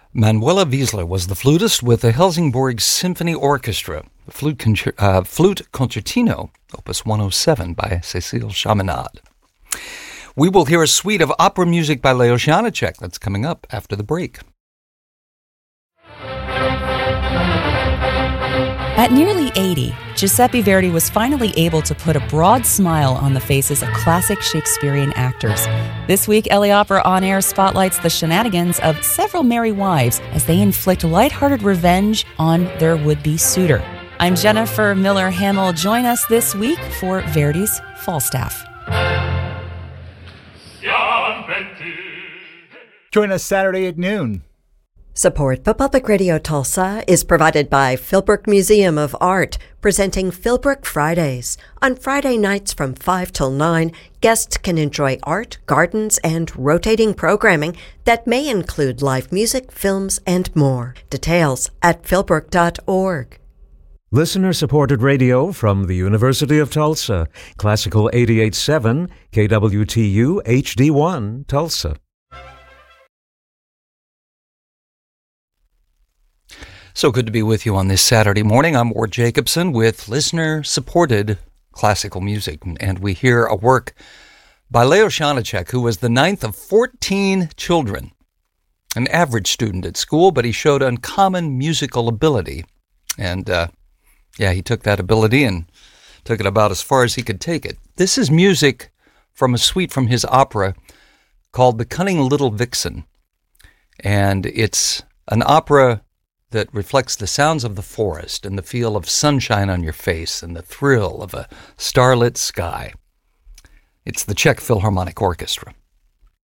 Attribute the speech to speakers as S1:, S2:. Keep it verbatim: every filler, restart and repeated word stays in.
S1: Manuela Wiesler was the flutist with the Helsingborg Symphony Orchestra, the flute, concer- uh, flute concertino, opus one oh seven by Cécile Chaminade. We will hear a suite of opera music by Leo Janáček. That's coming up after the break.
S2: At nearly eighty, Giuseppe Verdi was finally able to put a broad smile on the faces of classic Shakespearean actors. This week, L A Opera On Air spotlights the shenanigans of several merry wives as they inflict lighthearted revenge on their would-be suitor. I'm Jennifer Miller Hamill. Join us this week for Verdi's Falstaff.
S3: Join us Saturday at noon.
S4: Support for Public Radio Tulsa is provided by Philbrook Museum of Art, presenting Philbrook Fridays. On Friday nights from five till nine, guests can enjoy art, gardens, and rotating programming that may include live music, films, and more. Details at philbrook dot org.
S5: Listener-supported radio from the University of Tulsa. Classical eighty-eight point seven, K W T U H D one, Tulsa.
S1: So good to be with you on this Saturday morning. I'm Ward Jacobson with listener-supported classical music, and we hear a work by Leo Janáček, who was the ninth of fourteen children, an average student at school, but he showed uncommon musical ability. And, uh, yeah, he took that ability and took it about as far as he could take it. This is music from a suite from his opera called The Cunning Little Vixen, and it's an opera that reflects the sounds of the forest and the feel of sunshine on your face and the thrill of a starlit sky. It's the Czech Philharmonic Orchestra.